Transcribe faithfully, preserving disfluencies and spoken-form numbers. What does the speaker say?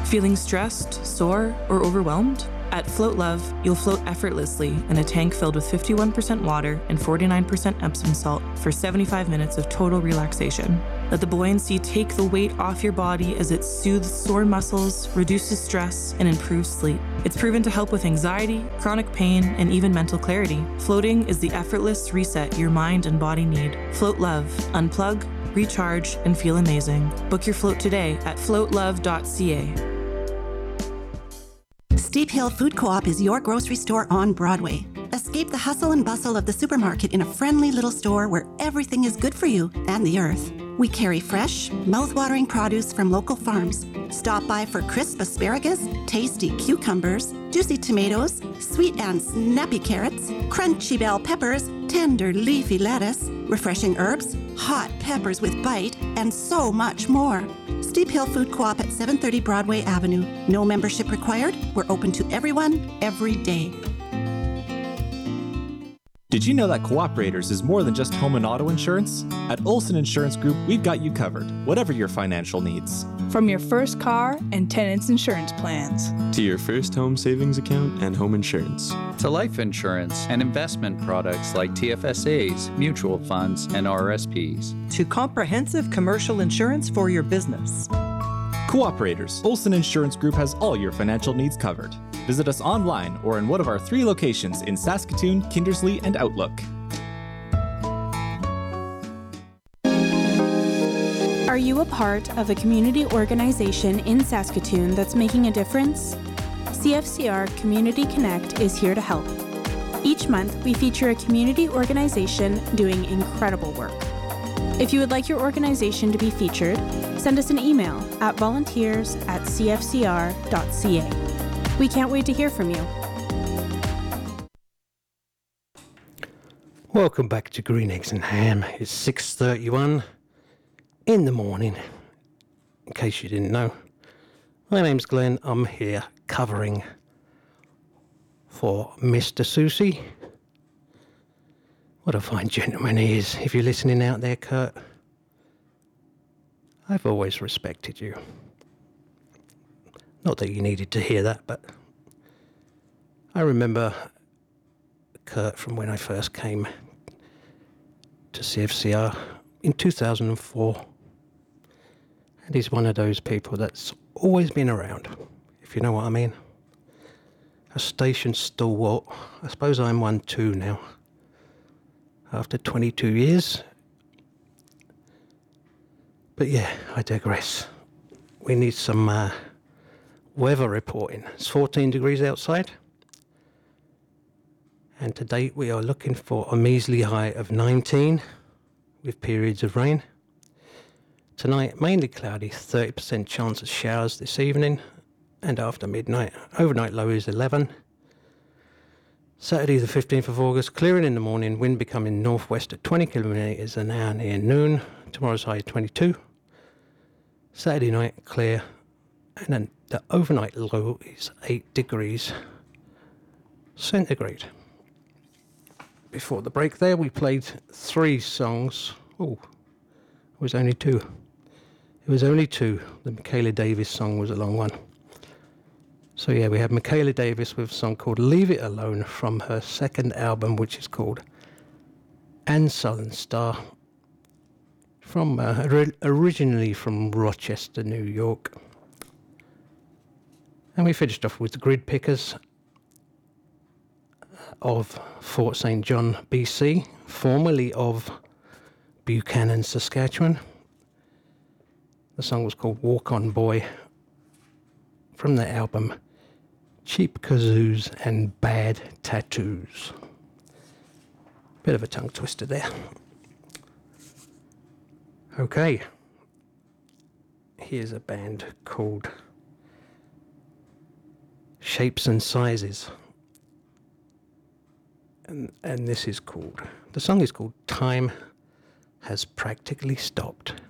Feeling stressed, sore, or overwhelmed? At Float Love, you'll float effortlessly in a tank filled with fifty-one percent water and forty-nine percent Epsom salt for seventy-five minutes of total relaxation. Let the buoyancy take the weight off your body as it soothes sore muscles, reduces stress, and improves sleep. It's proven to help with anxiety, chronic pain, and even mental clarity. Floating is the effortless reset your mind and body need. Float Love. Unplug, recharge, and feel amazing. Book your float today at float love dot c a. Steep Hill Food Co-op is your grocery store on Broadway. Escape the hustle and bustle of the supermarket in a friendly little store where everything is good for you and the earth. We carry fresh, mouth-watering produce from local farms. Stop by for crisp asparagus, tasty cucumbers, juicy tomatoes, sweet and snappy carrots, crunchy bell peppers, tender leafy lettuce, refreshing herbs, hot peppers with bite, and so much more. Steep Hill Food Co-op at seven thirty Broadway Avenue. No membership required. We're open to everyone, every day. Did you know that Cooperators is more than just home and auto insurance? At Olson Insurance Group, we've got you covered, whatever your financial needs. From your first car and tenants insurance plans, to your first home savings account and home insurance, to life insurance and investment products like T F S As, mutual funds, and R S Ps, to comprehensive commercial insurance for your business. Cooperators, Olson Insurance Group has all your financial needs covered. Visit us online or in one of our three locations in Saskatoon, Kindersley, and Outlook. Are you a part of a community organization in Saskatoon that's making a difference? C F C R Community Connect is here to help. Each month, we feature a community organization doing incredible work. If you would like your organization to be featured, send us an email at volunteers at c f c r dot c a. We can't wait to hear from you. Welcome back to Green Eggs and Ham. It's six thirty-one in the morning, in case you didn't know. My name's Glenn. I'm here covering for Mister Susie. What a fine gentleman he is. If you're listening out there, Kurt, I've always respected you. Not that you needed to hear that, but I remember Kurt from when I first came to C F C R in two thousand four. And he's one of those people that's always been around, if you know what I mean. A station stalwart. I suppose I'm one too now. After twenty-two years. But yeah, I digress. We need some uh, weather reporting. It's fourteen degrees outside. And to date we are looking for a measly high of nineteen with periods of rain. Tonight, mainly cloudy, thirty percent chance of showers this evening and after midnight. Overnight low is eleven. Saturday the fifteenth of August, clearing in the morning, wind becoming northwest at twenty kilometres an hour near noon. Tomorrow's high twenty-two. Saturday night, clear, and then the overnight low is eight degrees centigrade. Before the break there, we played three songs. Oh, it was only two. It was only two. The Michaela Davis song was a long one. So yeah, we have Michaela Davis with a song called Leave It Alone from her second album, which is called And Southern Star, from uh, originally from Rochester, New York. And we finished off with the Grid Pickers of Fort Saint John, B C, formerly of Buchanan, Saskatchewan. The song was called Walk On Boy from the album Cheap Kazoos and Bad Tattoos. Bit of a tongue twister there. Okay. Here's a band called Shapes and Sizes. And, and this is called, the song is called Time Has Practically Stopped.